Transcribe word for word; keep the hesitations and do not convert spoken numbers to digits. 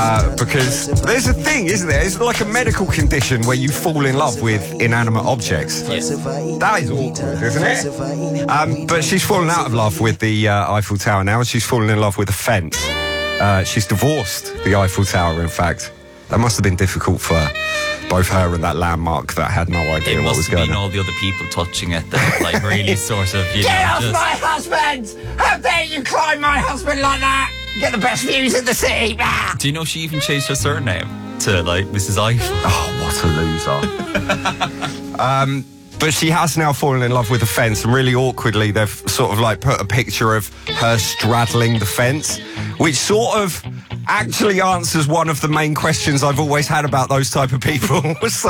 Uh, because there's a thing, isn't there? It's like a medical condition where you fall in love with inanimate objects. Yes. That is awkward, isn't it? Um, but she's fallen out of love with the uh, Eiffel Tower now, and she's fallen in love with a fence. Uh, she's divorced the Eiffel Tower, in fact. That must have been difficult for both her and that landmark that had no idea It what was must have going been on. all the other people touching it that like really sort of, you know, Get off just... my husband! How dare you climb my husband like that? Get the best views in the city! Ah! Do you know she even changed her surname to, like, Missus Eiffel? Oh, what a loser. um, but she has now fallen in love with the fence, and really awkwardly they've sort of like put a picture of her straddling the fence, which sort of actually answers one of the main questions I've always had about those type of people. So